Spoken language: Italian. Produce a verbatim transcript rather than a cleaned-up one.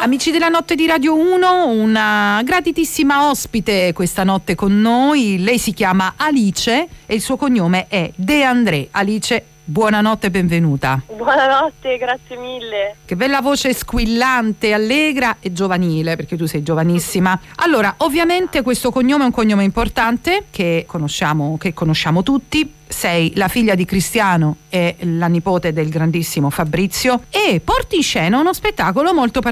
Amici della notte di Radio uno, una graditissima ospite questa notte con noi. Lei si chiama Alice e il suo cognome è De André. Alice, buonanotte e benvenuta. Buonanotte, grazie mille. Che bella voce squillante, allegra e giovanile, perché tu sei giovanissima. Allora, ovviamente questo cognome è un cognome importante che conosciamo, che conosciamo tutti. Sei la figlia di Cristiano e la nipote del grandissimo Fabrizio e porti in scena uno spettacolo molto particolare